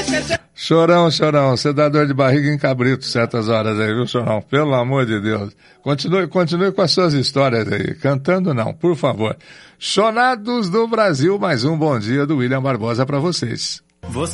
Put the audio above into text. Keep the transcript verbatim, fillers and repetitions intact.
Chorão, Chorão, você dá dor de barriga em cabrito certas horas aí, viu, Chorão? Pelo amor de Deus. Continue, continue com as suas histórias aí. Cantando não, por favor. Chonados do Brasil, mais um bom dia do William Barbosa para vocês. Você